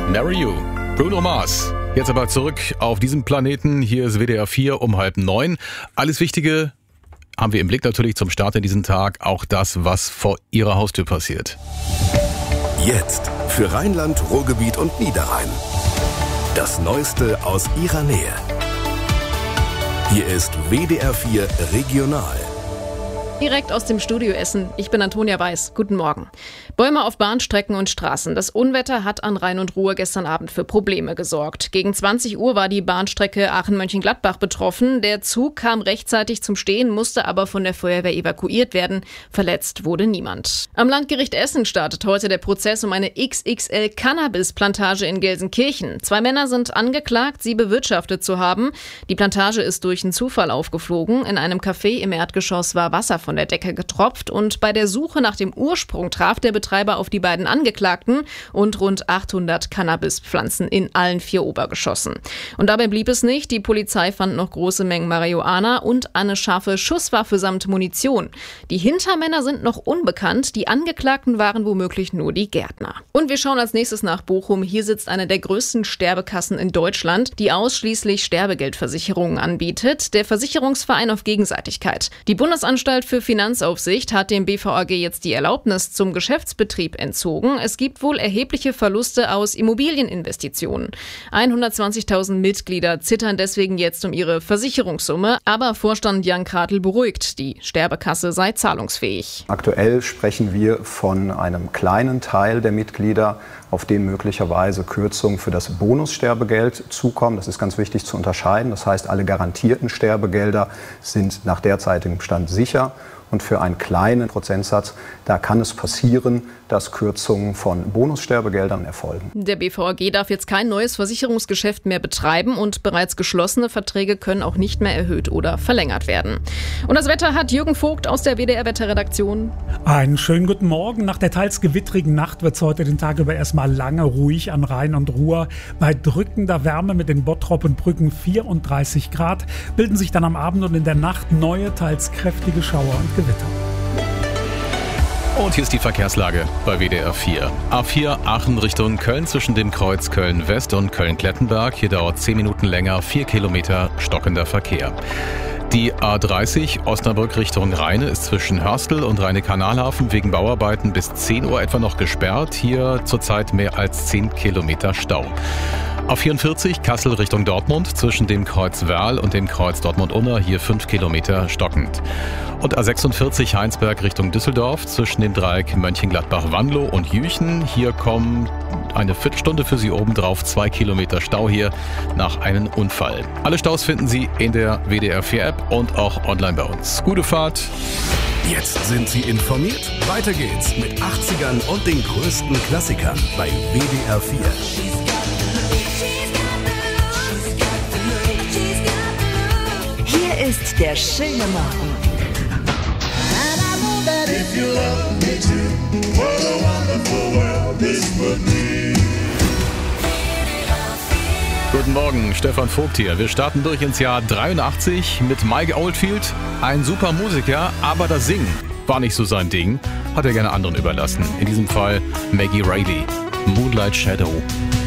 Marry You, Bruno Mars. Jetzt aber zurück auf diesem Planeten. Hier ist WDR 4 um 8:30. Alles Wichtige haben wir im Blick natürlich zum Start in diesen Tag. Auch das, was vor Ihrer Haustür passiert. Jetzt für Rheinland, Ruhrgebiet und Niederrhein. Das Neueste aus Ihrer Nähe. Hier ist WDR 4 Regional. Direkt aus dem Studio Essen. Ich bin Antonia Weiß. Guten Morgen. Bäume auf Bahnstrecken und Straßen. Das Unwetter hat an Rhein und Ruhr gestern Abend für Probleme gesorgt. Gegen 20 Uhr war die Bahnstrecke Aachen-Mönchengladbach betroffen. Der Zug kam rechtzeitig zum Stehen, musste aber von der Feuerwehr evakuiert werden. Verletzt wurde niemand. Am Landgericht Essen startet heute der Prozess um eine XXL-Cannabis-Plantage in Gelsenkirchen. 2 Männer sind angeklagt, sie bewirtschaftet zu haben. Die Plantage ist durch einen Zufall aufgeflogen. In einem Café im Erdgeschoss war Wasser von der Decke getropft und bei der Suche nach dem Ursprung traf der Betreiber auf die beiden Angeklagten und rund 800 Cannabispflanzen in allen 4 Obergeschossen. Und dabei blieb es nicht. Die Polizei fand noch große Mengen Marihuana und eine scharfe Schusswaffe samt Munition. Die Hintermänner sind noch unbekannt. Die Angeklagten waren womöglich nur die Gärtner. Und wir schauen als nächstes nach Bochum. Hier sitzt eine der größten Sterbekassen in Deutschland, die ausschließlich Sterbegeldversicherungen anbietet. Der Versicherungsverein auf Gegenseitigkeit. Die Bundesanstalt für Finanzaufsicht hat dem BVAG jetzt die Erlaubnis zum Geschäftsbetrieb entzogen. Es gibt wohl erhebliche Verluste aus Immobilieninvestitionen. 120.000 Mitglieder zittern deswegen jetzt um ihre Versicherungssumme. Aber Vorstand Jan Kratl beruhigt, die Sterbekasse sei zahlungsfähig. Aktuell sprechen wir von einem kleinen Teil der Mitglieder, auf den möglicherweise Kürzungen für das Bonussterbegeld zukommen. Das ist ganz wichtig zu unterscheiden. Das heißt, alle garantierten Sterbegelder sind nach derzeitigem Stand sicher. Und für einen kleinen Prozentsatz, da kann es passieren, dass Kürzungen von Bonussterbegeldern erfolgen. Der BVAG darf jetzt kein neues Versicherungsgeschäft mehr betreiben und bereits geschlossene Verträge können auch nicht mehr erhöht oder verlängert werden. Und das Wetter hat Jürgen Vogt aus der WDR-Wetterredaktion. Einen schönen guten Morgen. Nach der teils gewittrigen Nacht wird es heute den Tag über erstmal lange ruhig an Rhein und Ruhr. Bei drückender Wärme mit den Bottrop-Brücken 34 Grad bilden sich dann am Abend und in der Nacht neue, teils kräftige Schauer und Gewitter. Und hier ist die Verkehrslage bei WDR 4. A4 Aachen Richtung Köln zwischen dem Kreuz Köln-West und Köln-Klettenberg. Hier dauert 10 Minuten länger, 4 Kilometer stockender Verkehr. Die A30 Osnabrück Richtung Rheine ist zwischen Hörstel und Rheine-Kanalhafen wegen Bauarbeiten bis 10 Uhr etwa noch gesperrt. Hier zurzeit mehr als 10 Kilometer Stau. A44 Kassel Richtung Dortmund zwischen dem Kreuz Werl und dem Kreuz Dortmund-Unna, hier 5 Kilometer stockend. Und A46 Heinsberg Richtung Düsseldorf zwischen dem Dreieck Mönchengladbach-Wanlo und Jüchen. Hier kommen eine Viertelstunde für Sie obendrauf, 2 Kilometer Stau hier nach einem Unfall. Alle Staus finden Sie in der WDR 4 App und auch online bei uns. Gute Fahrt! Jetzt sind Sie informiert. Weiter geht's mit 80ern und den größten Klassikern bei WDR 4. Hier ist der schöne Morgen. Guten Morgen, Stefan Vogt hier. Wir starten durch ins Jahr 83 mit Mike Oldfield. Ein super Musiker, aber das Singen war nicht so sein Ding. Hat er gerne anderen überlassen. In diesem Fall Maggie Reilly, Moonlight Shadow.